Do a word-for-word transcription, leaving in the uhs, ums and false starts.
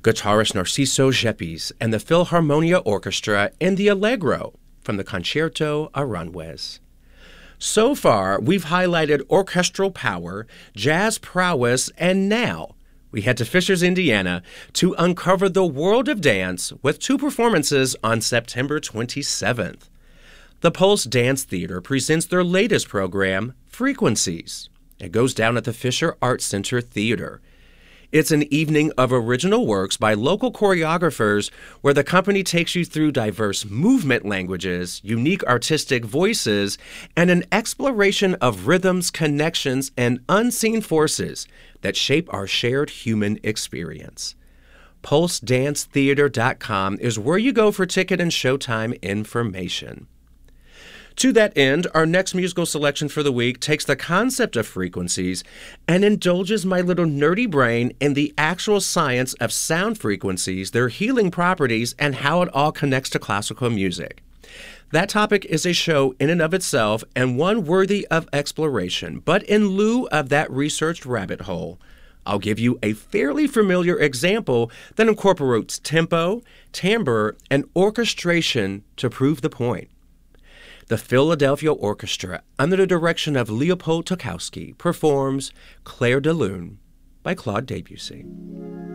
guitarist Narciso Yepes and the Philharmonia Orchestra in the Allegro from the Concerto Aranjuez. So far, we've highlighted orchestral power, jazz prowess, and now we head to Fishers, Indiana to uncover the world of dance with two performances on September twenty-seventh. The Pulse Dance Theater presents their latest program, Frequencies. It goes down at the Fisher Arts Center Theater. It's an evening of original works by local choreographers where the company takes you through diverse movement languages, unique artistic voices, and an exploration of rhythms, connections, and unseen forces that shape our shared human experience. Pulse Dance Theater dot com is where you go for ticket and showtime information. To that end, our next musical selection for the week takes the concept of frequencies and indulges my little nerdy brain in the actual science of sound frequencies, their healing properties, and how it all connects to classical music. That topic is a show in and of itself and one worthy of exploration, but in lieu of that researched rabbit hole, I'll give you a fairly familiar example that incorporates tempo, timbre, and orchestration to prove the point. The Philadelphia Orchestra, under the direction of Leopold Tokowski, performs Clair de Lune by Claude Debussy.